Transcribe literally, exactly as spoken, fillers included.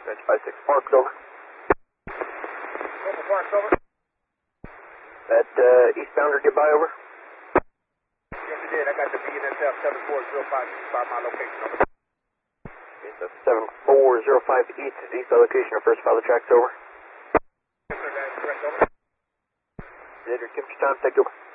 Dispatch five six Parks, over. Local Parks, over. That uh, eastbounder, goodbye, over. Yes, you did. I got the B N S F seven four zero five by my location, over. Yes, that's seven four zero five east is east by location, or first file the tracks, over. Yes, sir, that's correct, over. Later, Kim, time, take over.